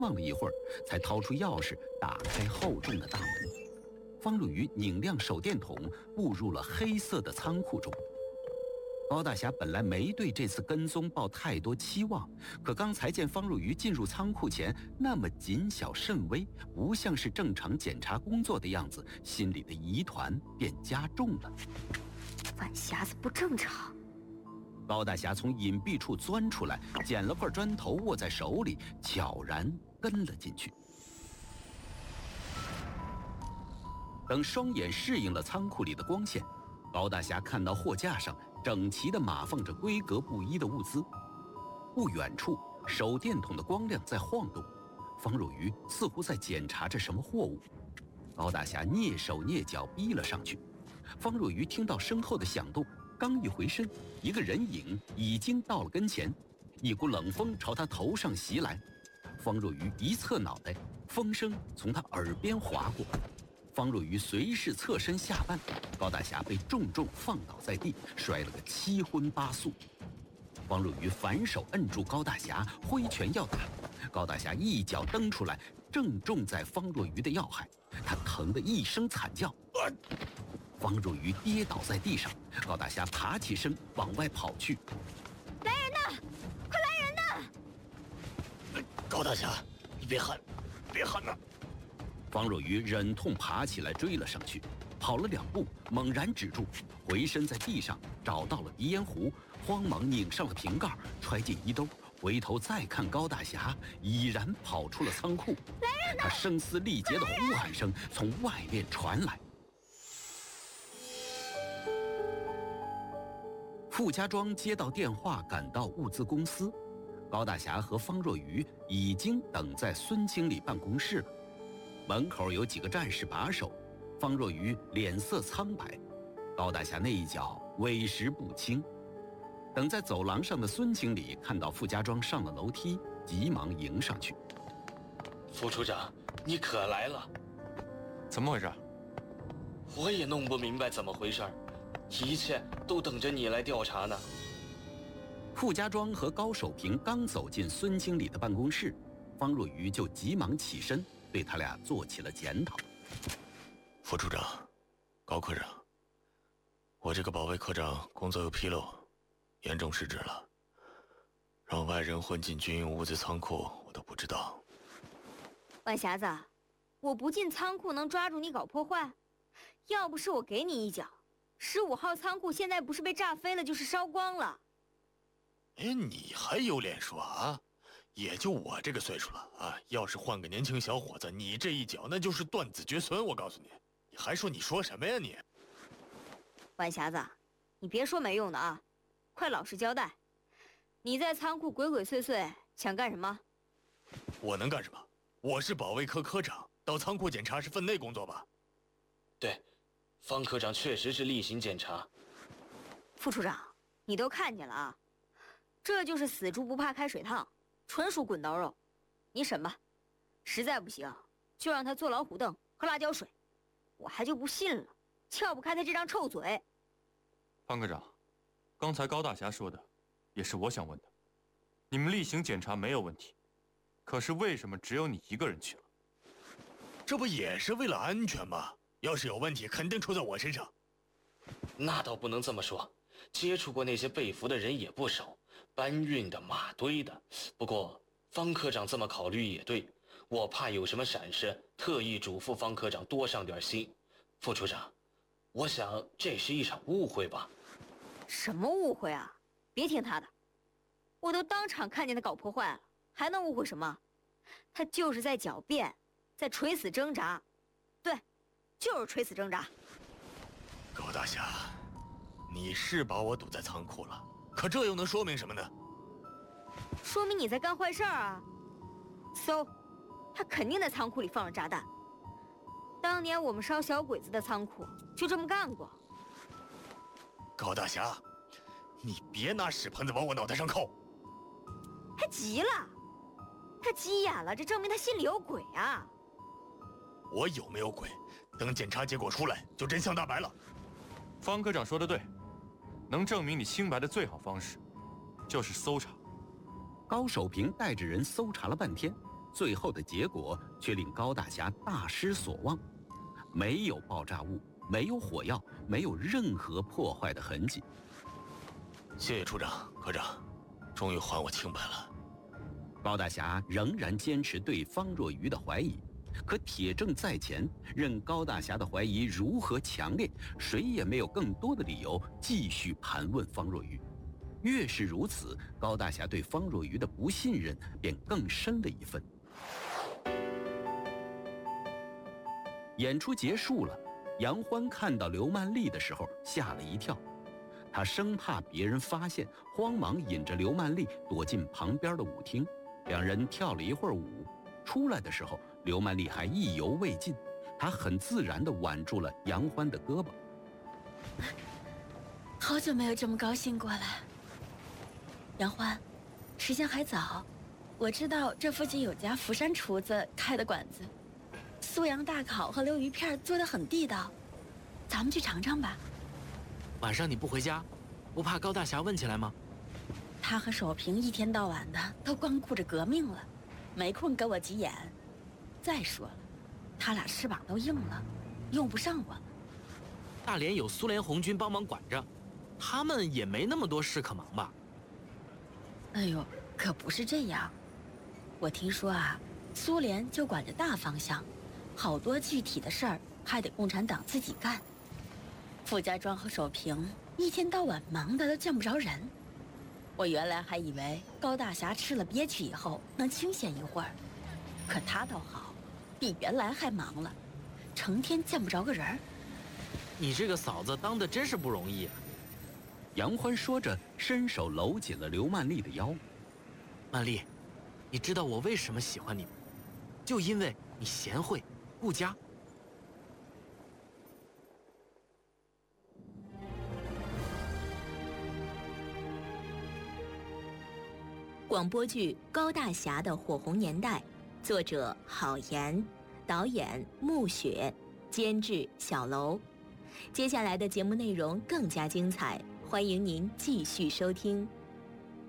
望了一会儿，才掏出钥匙打开厚重的大门。方若愚拧亮手电筒，步入了黑色的仓库中。高大侠本来没对这次跟踪抱太多期望，可刚才见方若愚进入仓库前那么谨小慎微，不像是正常检查工作的样子，心里的疑团便加重了。 晚匣子不正常。 高大侠从隐蔽处钻出来，捡了块砖头握在手里，悄然跟了进去。等双眼适应了仓库里的光线，高大侠看到货架上整齐地码放着规格不一的物资。不远处，手电筒的光亮在晃动，方若愚似乎在检查着什么货物。高大侠蹑手蹑脚逼了上去。方若愚听到身后的响动，刚一回身，一个人影已经到了跟前，一股冷风朝他头上袭来。方若愚一侧脑袋，风声从他耳边划过。方若愚随势侧身下绊，高大侠被重重放倒在地，摔了个七荤八素。方若愚反手摁住高大侠，挥拳要打。高大侠一脚蹬出来，正中在方若愚的要害，他疼得一声惨叫。方若愚跌倒在地上，高大侠爬起身往外跑去。 来人呐！快来人呐！ 高大侠，你别喊，别喊呐！ 方若愚忍痛爬起来追了上去，跑了2步，猛然止住，回身在地上找到了鼻烟壶，慌忙拧上了瓶盖，揣进衣兜，回头再看高大侠已然跑出了仓库。 来人呐！ 他声嘶力竭的呼喊声从外面传来。傅家庄接到电话，赶到物资公司，高大侠和方若愚已经等在孙经理办公室了。门口有几个战士把守，方若愚脸色苍白，高大侠那一脚委实不轻。等在走廊上的孙经理看到傅家庄上了楼梯，急忙迎上去。 副处长，你可来了。 怎么回事？ 我也弄不明白怎么回事，一切都等着你来调查呢。 傅家庄和高守平刚走进孙经理的办公室，方若愚就急忙起身，对他俩做起了检讨。 副处长，高科长，我这个保卫科长工作有纰漏，严重失职了，让外人混进军用物资仓库，我都不知道。 晚匣子，我不进仓库能抓住你搞破坏？要不是我给你一脚，15号仓库现在不是被炸飞了，就是烧光了。 哎，你还有脸说啊？也就我这个岁数了啊，要是换个年轻小伙子，你这一脚那就是断子绝孙。我告诉你，你还说你说什么呀你？ 晚匣子，你别说没用的啊，快老实交代，你在仓库鬼鬼祟祟想干什么？ 我能干什么？我是保卫科科长，到仓库检查是分内工作吧？ 对，方科长确实是例行检查。 副处长，你都看见了啊，这就是死猪不怕开水烫，纯属滚刀肉。你审吧，实在不行就让他坐老虎凳喝辣椒水，我还就不信了，撬不开他这张臭嘴。 方科长，刚才高大侠说的也是我想问的，你们例行检查没有问题，可是为什么只有你一个人去了？ 这不也是为了安全吗？要是有问题肯定出在我身上。 那倒不能这么说，接触过那些被俘的人也不少，搬运的马堆的。不过方科长这么考虑也对，我怕有什么闪失，特意嘱咐方科长多上点心。副处长，我想这是一场误会吧？ 什么误会啊？别听他的，我都当场看见他搞破坏了，还能误会什么？他就是在狡辩，在垂死挣扎。对，就是垂死挣扎。 高大侠，你是把我堵在仓库了，可这又能说明什么呢？ 说明你在干坏事啊！搜，他肯定在仓库里放了炸弹。当年我们烧小鬼子的仓库就这么干过。 高大侠，你别拿屎盆子往我脑袋上扣！ 他急了，他急眼了，这证明他心里有鬼啊！ 我有没有鬼？等检查结果出来，就真相大白了。 方科长说的对，能证明你清白的最好方式，就是搜查。 高守平带着人搜查了半天， 最后的结果却令高大侠大失所望，没有爆炸物，没有火药，没有任何破坏的痕迹。 谢谢处长、科长，终于还我清白了。 高大侠仍然坚持对方若愚的怀疑，可铁证在前，任高大侠的怀疑如何强烈，谁也没有更多的理由继续盘问方若愚。越是如此，高大侠对方若愚的不信任便更深了一分。演出结束了，杨欢看到刘曼丽的时候吓了一跳，他生怕别人发现，慌忙引着刘曼丽躲进旁边的舞厅。两人跳了一会儿舞，出来的时候，刘曼丽还意犹未尽，她很自然地挽住了杨欢的胳膊。 好久没有这么高兴过了。杨欢，时间还早，我知道这附近有家福山厨子开的馆子，素阳大烤和溜鱼片做得很地道，咱们去尝尝吧。 晚上你不回家，不怕高大侠问起来吗？ 他和守平一天到晚的都光顾着革命了，没空跟我急眼。再说了，他俩翅膀都硬了，用不上我了。 大连有苏联红军帮忙管着，他们也没那么多事可忙吧？ 哎呦，可不是这样。我听说啊，苏联就管着大方向，好多具体的事儿还得共产党自己干。傅家庄和守平一天到晚忙得都见不着人。我原来还以为高大侠吃了憋屈以后能清闲一会儿，可他倒好，比原来还忙了，成天见不着个人儿。 你这个嫂子当的真是不容易啊。 杨欢说着，伸手搂紧了刘曼丽的腰。 曼丽，你知道我为什么喜欢你吗？就因为你贤惠、顾家。 广播剧《高大侠的火红年代》，作者郝岩，导演穆雪，监制小楼。接下来的节目内容更加精彩，欢迎您继续收听。